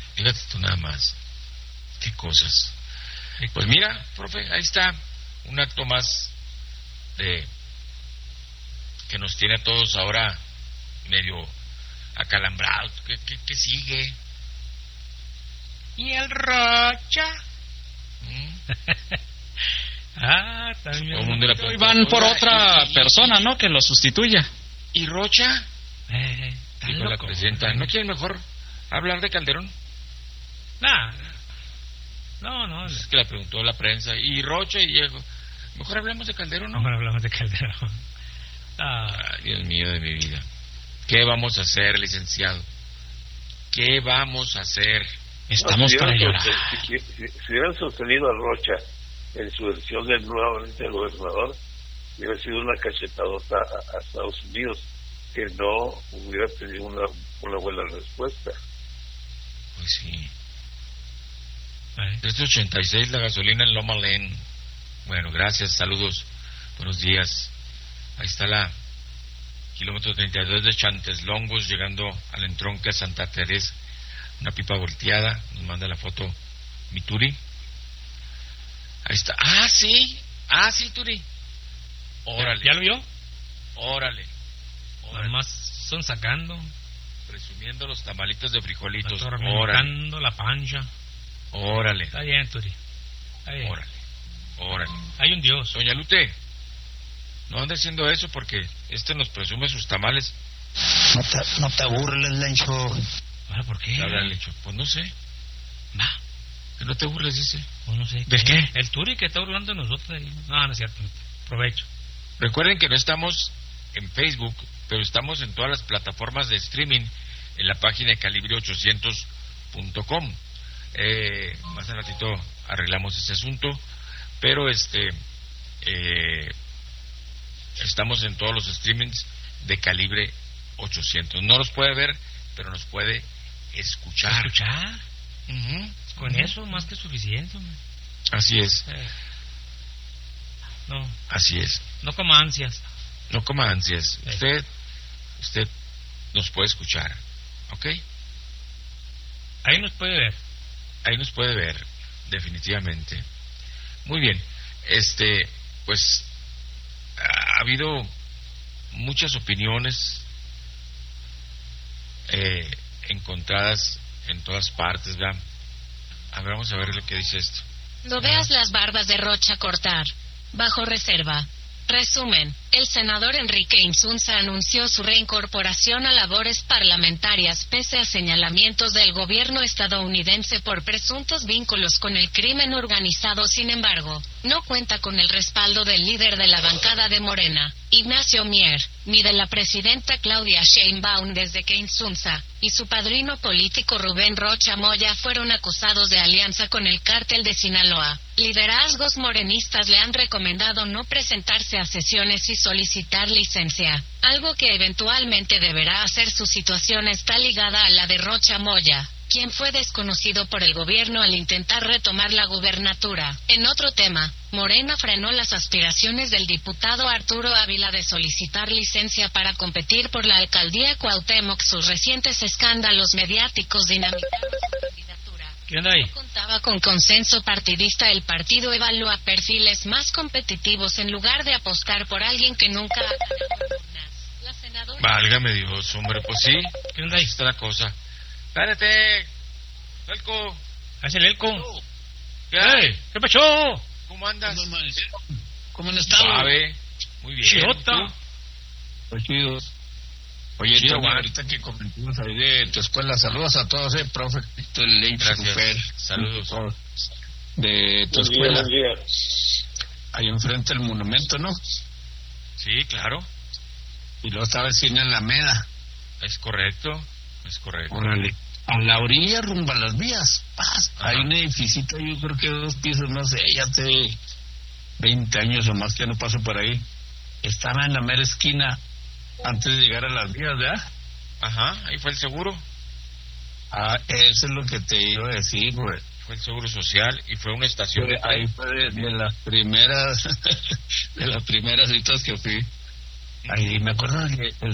Fíjate tú nada más. Qué cosas. Pues mira, profe, ahí está un acto más de que nos tiene a todos ahora medio acalambrados. ¿Qué sigue? ¿Y el Rocha? También. Todo el mundo Y van por otra persona, ¿no? Que lo sustituya. ¿Y Rocha? Dijo la Loco. presidenta. ¿No quieren mejor hablar de Calderón? No. Es que le preguntó la prensa. ¿Y Rocha? Y Diego. Mejor hablamos de Calderón, ¿no? Mejor hablamos de Calderón. Ay, Dios mío de mi vida. ¿Qué vamos a hacer, licenciado? ¿Qué vamos a hacer? Estamos para llorar. Si hubieran sostenido a Rocha en su versión de nuevamente el gobernador, hubiera sido una cachetadota a Estados Unidos, que no hubiera tenido una buena respuesta. Pues sí. 386 la gasolina en Loma Len. Bueno, gracias, saludos, buenos días. Ahí está la kilómetro 32 de Chanteslongos, llegando al entronque a Santa Teresa. Una pipa volteada, nos manda la foto mi Turi. Ahí está. Sí, Turi. Órale. ¿Ya lo vio? Órale. Nomás son sacando. Presumiendo los tamalitos de frijolitos. Atormentando la pancha. Órale. Está bien, Turi. Órale. Hay un Dios. Doña Lute, no ande haciendo eso porque nos presume sus tamales. No te burles, Lencho. Ahora, ¿por qué? Habla Lencho. Pues no sé. Que no te burles, dice. Pues no sé. ¿De qué? El Turi que está burlando de nosotros ahí. No es cierto. Provecho. Recuerden que no estamos en Facebook, pero estamos en todas las plataformas de streaming en la página de calibre800.com. Más al ratito arreglamos ese asunto, pero estamos en todos los streamings de Calibre 800. No los puede ver, pero nos puede escuchar. Con eso más que suficiente. Así es. No. Así es. No coma ansias. No coma ansias. Usted nos puede escuchar, ¿ok? Ahí nos puede ver. Ahí nos puede ver, definitivamente. Muy bien. Pues ha habido muchas opiniones encontradas en todas partes, ¿verdad? A ver, vamos a ver lo que dice esto. No veas las barbas de Rocha cortar. Bajo reserva. Resumen, el senador Enrique Insunza anunció su reincorporación a labores parlamentarias pese a señalamientos del gobierno estadounidense por presuntos vínculos con el crimen organizado. Sin embargo, no cuenta con el respaldo del líder de la bancada de Morena, Ignacio Mier, ni de la presidenta Claudia Sheinbaum, desde que Insunza y su padrino político Rubén Rocha Moya fueron acusados de alianza con el cártel de Sinaloa. Liderazgos morenistas le han recomendado no presentarse a sesiones y solicitar licencia, algo que eventualmente deberá hacer. Su situación está ligada a la de Rocha Moya, quien fue desconocido por el gobierno al intentar retomar la gubernatura. En otro tema, Morena frenó las aspiraciones del diputado Arturo Ávila de solicitar licencia para competir por la alcaldía Cuauhtémoc. Sus recientes escándalos mediáticos dinamitaron su candidatura. ¿Qué onda ahí? No contaba con consenso partidista. El partido evalúa perfiles más competitivos en lugar de apostar por alguien que nunca ha ganado urnas. La senadora... Válgame Dios, hombre, pues sí. ¿Qué onda ahí? Está la cosa. Espérate, Elco. Haz el Elco. ¿Qué? ¿Qué pasó? ¿Cómo andas? ¿Cómo han estado? Suave. Muy bien. Chiota. ¿Tú? Pues chidos. Oye, Chido, Tony, Juan. ahorita que comentabas ahí de tu escuela, saludos a todos, profe, el Lencho, Gracias. Fer, Saludos. todos. De tu Buen escuela, día. ahí enfrente del monumento, ¿no? Sí, claro. Y luego estaba el cine en la Alameda. Es correcto. Órale. A la orilla, rumbo a las vías. Ajá. Hay un edificito, yo creo que 2 pisos, no sé, ya hace 20 años o más que no paso por ahí. Estaba en la mera esquina antes de llegar a las vías, ¿verdad? Ajá, ahí fue el seguro. Eso es lo que te iba a decir, güey. Fue el seguro social y fue una estación de Ahí fue de las primeras de las primeras citas que fui. Ahí me acuerdo que